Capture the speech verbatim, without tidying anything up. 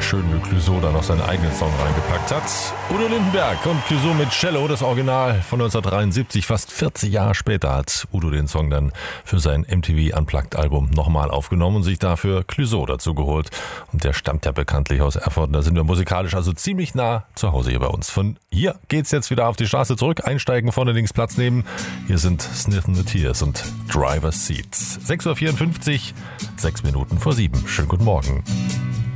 schön, wie Clouseau da noch seinen eigenen Song reingepackt hat. Udo Lindenberg und Clouseau mit Cello, das Original von neunzehnhundertdreiundsiebzig. Fast vierzig Jahre später hat Udo den Song dann für sein M T V Unplugged Album nochmal aufgenommen und sich dafür Clouseau dazu geholt. Und der stammt ja bekanntlich aus Erfurt. Da sind wir musikalisch also ziemlich nah zu Hause hier bei uns. Von hier geht's jetzt wieder auf die Straße zurück. Einsteigen, vorne links Platz nehmen. Hier sind Sniffin' the Tears und Driver's Seat. sechs Uhr vierundfünfzig, sechs Minuten vor sieben. Schönen guten Morgen.